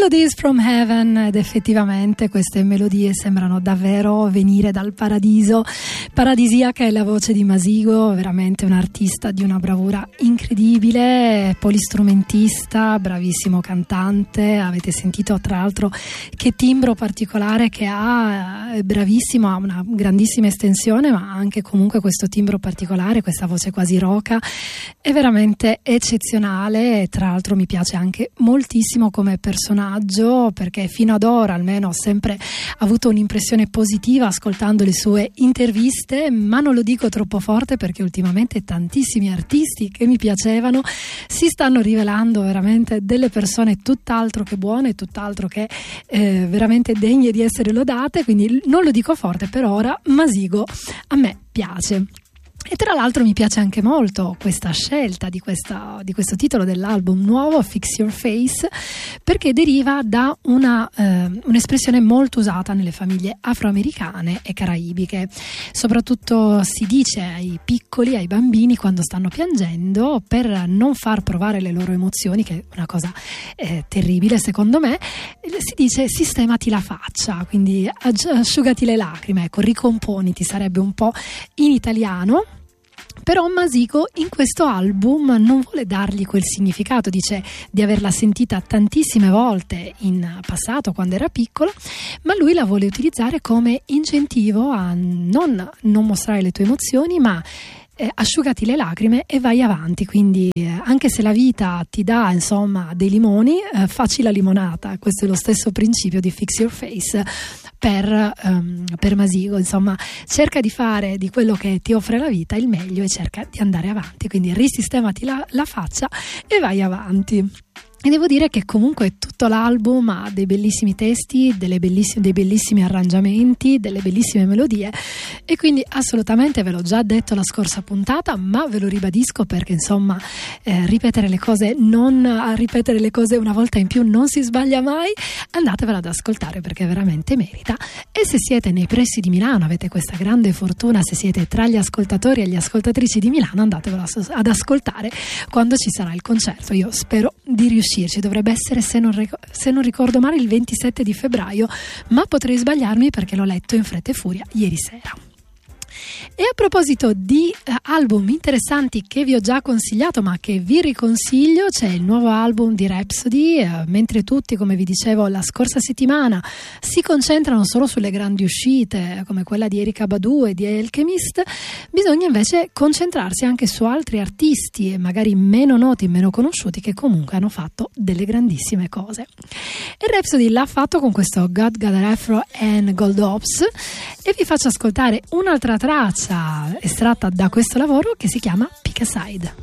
Melodies from Heaven, ed effettivamente queste melodie sembrano davvero venire dal paradiso. Paradisiaca è la voce di Masigo, veramente un artista di una bravura incredibile, polistrumentista, bravissimo cantante. Avete sentito tra l'altro che timbro particolare che ha, è bravissimo, ha una grandissima estensione, ma anche comunque questo timbro particolare, questa voce quasi roca, è veramente eccezionale. Tra l'altro mi piace anche moltissimo come personaggio, perché fino ad ora almeno ho sempre avuto un'impressione positiva ascoltando le sue interviste, ma non lo dico troppo forte perché ultimamente tantissimi artisti che mi piacevano si stanno rivelando veramente delle persone tutt'altro che buone, tutt'altro che veramente degne di essere lodate, quindi non lo dico forte per ora. Masigo a me piace. E tra l'altro mi piace anche molto questa scelta di questo titolo dell'album nuovo, Fix Your Face, perché deriva da un'espressione molto usata nelle famiglie afroamericane e caraibiche. Soprattutto si dice ai piccoli, ai bambini, quando stanno piangendo, per non far provare le loro emozioni, che è una cosa terribile secondo me, si dice sistemati la faccia, quindi asciugati le lacrime, ecco, ricomponiti, sarebbe un po' in italiano. Però Masigo in questo album non vuole dargli quel significato, dice di averla sentita tantissime volte in passato quando era piccolo, ma lui la vuole utilizzare come incentivo a non mostrare le tue emozioni, ma asciugati le lacrime e vai avanti. Quindi anche se la vita ti dà insomma dei limoni, facci la limonata. Questo è lo stesso principio di Fix Your Face per Masigo. Insomma, cerca di fare di quello che ti offre la vita il meglio e cerca di andare avanti, quindi risistemati la faccia e vai avanti. E devo dire che comunque tutto l'album ha dei bellissimi testi, dei bellissimi arrangiamenti, delle bellissime melodie, e quindi assolutamente, ve l'ho già detto la scorsa puntata, ma ve lo ribadisco perché insomma ripetere le cose una volta in più non si sbaglia mai. Andatevela ad ascoltare perché veramente merita. E se siete nei pressi di Milano, avete questa grande fortuna, se siete tra gli ascoltatori e gli ascoltatrici di Milano, andatevela ad ascoltare quando ci sarà il concerto. Io spero di riuscire. Dovrebbe essere, se non ricordo male, il 27 di febbraio, ma potrei sbagliarmi perché l'ho letto in fretta e furia ieri sera. E a proposito di album interessanti che vi ho già consigliato ma che vi riconsiglio, c'è il nuovo album di Rhapsody. Mentre tutti, come vi dicevo la scorsa settimana, si concentrano solo sulle grandi uscite come quella di Erykah Badu e di Alchemist, bisogna invece concentrarsi anche su altri artisti magari meno noti, meno conosciuti, che comunque hanno fatto delle grandissime cose. E Rhapsody l'ha fatto con questo God Got Afro and Gold Ops, e vi faccio ascoltare un'altra traccia estratta da questo lavoro che si chiama Pick a Side.